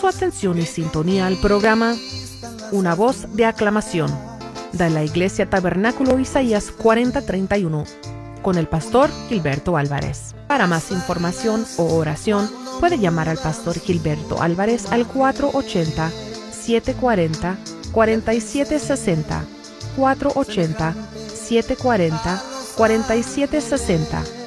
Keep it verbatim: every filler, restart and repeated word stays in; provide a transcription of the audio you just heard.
su atención y sintonía al programa Una voz de aclamación de la Iglesia Tabernáculo Isaías cuarenta treinta y uno con el pastor Gilberto Álvarez. Para más información o oración, puede llamar al pastor Gilberto Álvarez al cuatro ochenta, siete cuarenta, cuarenta y siete sesenta, cuatro ochenta, siete cuarenta, cuarenta y siete sesenta